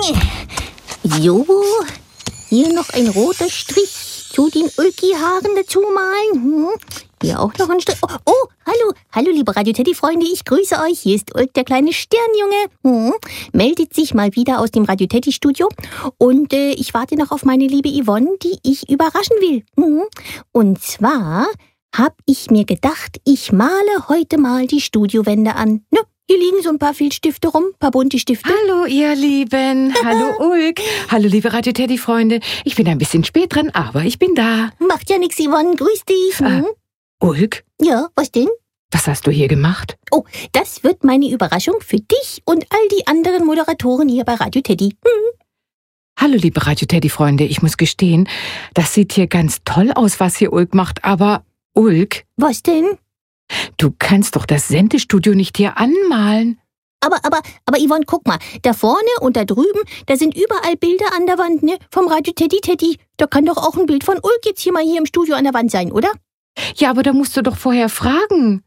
So, hier noch ein roter Strich zu den Ulki-Haaren dazu malen. Hier auch noch ein Strich. Oh, hallo, liebe Radio Teddy-Freunde, ich grüße euch. Hier ist Ulk, der kleine Sternjunge. Meldet sich mal wieder aus dem Radio Teddy-Studio. Und ich warte noch auf meine liebe Yvonne, die ich überraschen will. Und zwar habe ich mir gedacht, ich male heute mal die Studiowände an. Ne? Hier liegen so ein paar Filzstifte rum, ein paar bunte Stifte. Hallo, ihr Lieben. Hallo, Ulk. Hallo, liebe Radio Teddy-Freunde. Ich bin ein bisschen spät dran, aber ich bin da. Macht ja nichts, Yvonne. Grüß dich. Ulk? Ja, was denn? Was hast du hier gemacht? Oh, das wird meine Überraschung für dich und all die anderen Moderatoren hier bei Radio Teddy. Hallo, liebe Radio Teddy-Freunde. Ich muss gestehen, das sieht hier ganz toll aus, was hier Ulk macht, aber Ulk? Was denn? Du kannst doch das Sendestudio nicht hier anmalen. Aber Yvonne, guck mal, da vorne und da drüben, da sind überall Bilder an der Wand, ne? Vom Radio Teddy. Da kann doch auch ein Bild von Ulk jetzt hier mal hier im Studio an der Wand sein, oder? Ja, aber da musst du doch vorher fragen.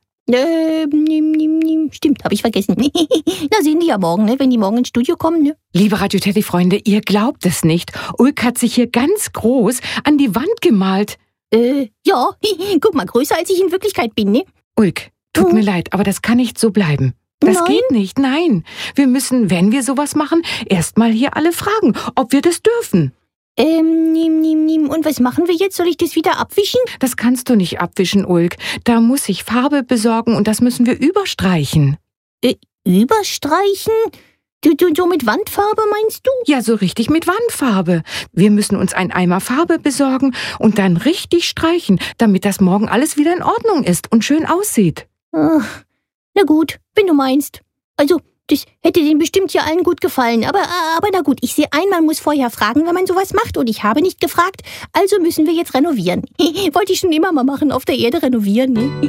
Stimmt, habe ich vergessen. Na, sehen die ja morgen, ne? Wenn die morgen ins Studio kommen, ne? Liebe Radio Teddy-Freunde, ihr glaubt es nicht. Ulk hat sich hier ganz groß an die Wand gemalt. Ja, guck mal, größer als ich in Wirklichkeit bin, ne? Ulk, tut mir leid, aber das kann nicht so bleiben. Das Nein? geht nicht, nein. Wir müssen, wenn wir sowas machen, erstmal hier alle fragen, ob wir das dürfen. Und was machen wir jetzt? Soll ich das wieder abwischen? Das kannst du nicht abwischen, Ulk. Da muss ich Farbe besorgen und das müssen wir überstreichen. Überstreichen? Du so mit Wandfarbe meinst du? Ja, so richtig mit Wandfarbe. Wir müssen uns einen Eimer Farbe besorgen und dann richtig streichen, damit das morgen alles wieder in Ordnung ist und schön aussieht. Ach, na gut, wenn du meinst. Also, das hätte denen bestimmt ja allen gut gefallen. Aber na gut, ich sehe ein, man muss vorher fragen, wenn man sowas macht. Und ich habe nicht gefragt, also müssen wir jetzt renovieren. Wollte ich schon immer mal machen, auf der Erde renovieren, ne?